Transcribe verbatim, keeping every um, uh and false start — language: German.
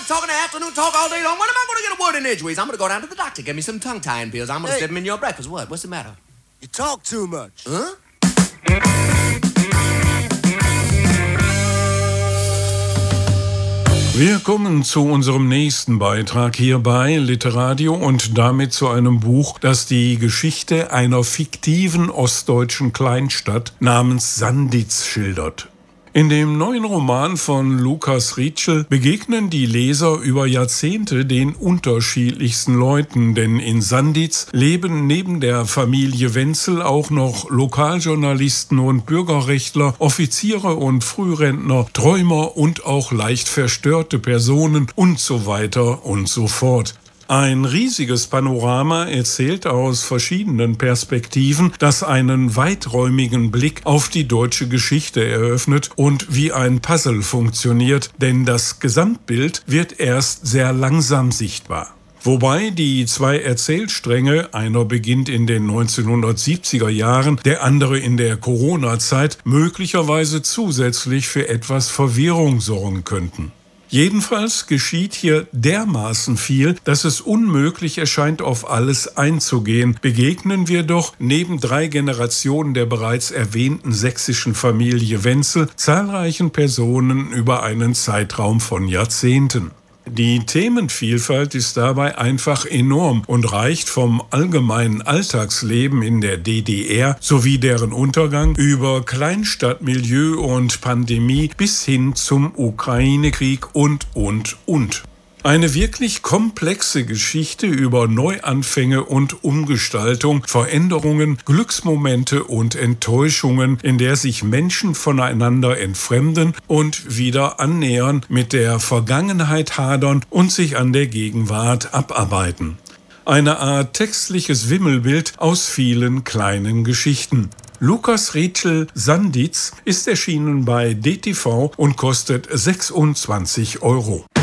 talking the afternoon talk all day long. When am I going to get a word in edgeways? I'm going to go down to the doctor, get me some tongue-tying pills. I'm going to Hey. slip them in your breakfast. What? What's the matter? You talk too much. Huh? Wir kommen zu unserem nächsten Beitrag hier bei Literadio und damit zu einem Buch, das die Geschichte einer fiktiven ostdeutschen Kleinstadt namens Sanditz schildert. In dem neuen Roman von Lukas Rietschel begegnen die Leser über Jahrzehnte den unterschiedlichsten Leuten, denn in Sanditz leben neben der Familie Wenzel auch noch Lokaljournalisten und Bürgerrechtler, Offiziere und Frührentner, Träumer und auch leicht verstörte Personen und so weiter und so fort. Ein riesiges Panorama erzählt aus verschiedenen Perspektiven, das einen weiträumigen Blick auf die deutsche Geschichte eröffnet und wie ein Puzzle funktioniert, denn das Gesamtbild wird erst sehr langsam sichtbar. Wobei die zwei Erzählstränge, einer beginnt in den neunzehnhundertsiebziger Jahren, der andere in der Corona-Zeit, möglicherweise zusätzlich für etwas Verwirrung sorgen könnten. Jedenfalls geschieht hier dermaßen viel, dass es unmöglich erscheint, auf alles einzugehen. Begegnen wir doch neben drei Generationen der bereits erwähnten sächsischen Familie Wenzel zahlreichen Personen über einen Zeitraum von Jahrzehnten. Die Themenvielfalt ist dabei einfach enorm und reicht vom allgemeinen Alltagsleben in der D D R sowie deren Untergang über Kleinstadtmilieu und Pandemie bis hin zum Ukraine-Krieg und, und, und. Eine wirklich komplexe Geschichte über Neuanfänge und Umgestaltung, Veränderungen, Glücksmomente und Enttäuschungen, in der sich Menschen voneinander entfremden und wieder annähern, mit der Vergangenheit hadern und sich an der Gegenwart abarbeiten. Eine Art textliches Wimmelbild aus vielen kleinen Geschichten. Lukas Rietschel Sanditz ist erschienen bei D T V und kostet sechsundzwanzig Euro.